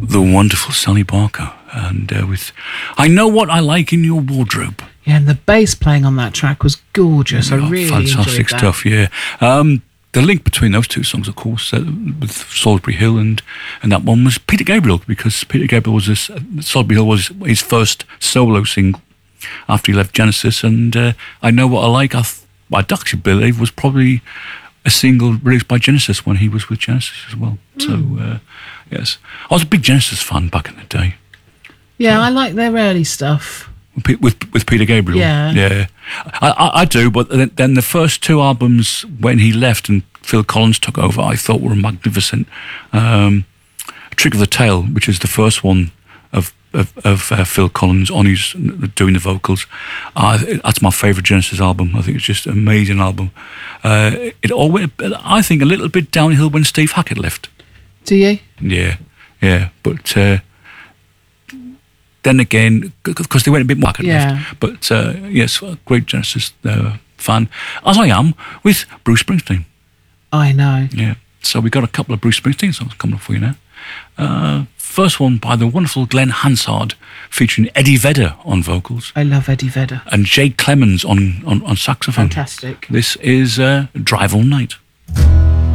the wonderful Sally Barker, and with I Know What I Like in Your Wardrobe. Yeah, and the bass playing on that track was gorgeous. I really fantastic enjoyed that. stuff. Yeah, the link between those two songs, of course, with Salisbury Hill and that one was Peter Gabriel, because Peter Gabriel was Salisbury Hill was his first solo single after he left Genesis, and I Know What I Like. I'd actually believe was probably a single released by Genesis when he was with Genesis as well. So, yes. I was a big Genesis fan back in the day. Yeah, I like their early stuff. With Peter Gabriel? Yeah. I do, but then the first two albums, when he left and Phil Collins took over, I thought were magnificent. Trick of the Tail, which is the first one of Phil Collins on his doing the vocals. That's my favourite Genesis album. I think it's just an amazing album. It always, I think, a little bit downhill when Steve Hackett left. Do you? Yeah. But then again, because they went a bit more Hackett left. But yes, a great Genesis fan, as I am with Bruce Springsteen. I know. Yeah. So we got a couple of Bruce Springsteen songs coming up for you now. First one by the wonderful Glenn Hansard, featuring Eddie Vedder on vocals. I love Eddie Vedder. And Jay Clemens on saxophone. Fantastic. This is Drive All Night.